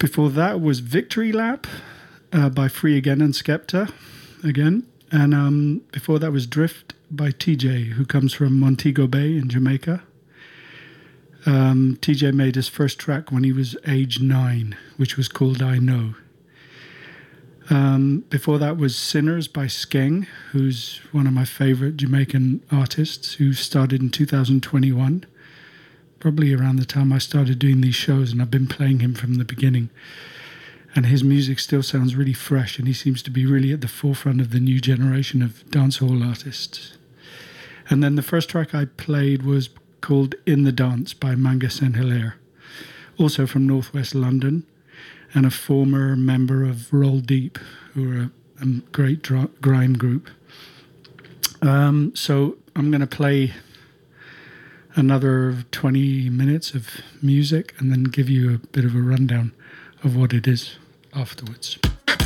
Before that was Victory Lap by Free Again and Skepta again. And before that was Drift by TJ, who comes from Montego Bay in Jamaica. TJ made his first track when he was age 9, which was called I Know. Before that was Sinners by Skeng, who's one of my favorite Jamaican artists, who started in 2021, probably around the time I started doing these shows, and I've been playing him from the beginning. And his music still sounds really fresh, and he seems to be really at the forefront of the new generation of dancehall artists. And then the first track I played was called In the Dance by Manga Saint Hilaire, also from Northwest London, and a former member of Roll Deep, who are a great grime group. So I'm going to play another 20 minutes of music and then give you a bit of a rundown of what it is afterwards.